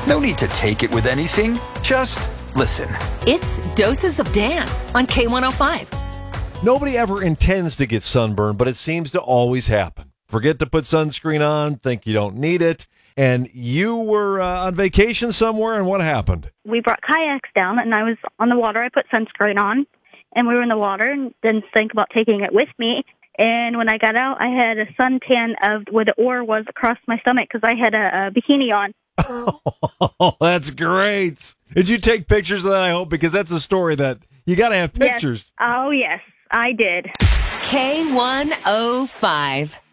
No need to take it with anything. Just listen. It's Doses of Dan on K105. Nobody ever intends to get sunburned, but it seems to always happen. Forget to put sunscreen on, think you don't need it, and you were on vacation somewhere, and what happened? We brought kayaks down, and I was on the water. I put sunscreen on, and we were in the water and didn't think about taking it with me. And when I got out, I had a suntan of where the oar was across my stomach because I had a bikini on. Oh, that's great. Did you take pictures of that, I hope? Because that's a story that you got to have pictures. Yes. Oh, yes, I did. K105.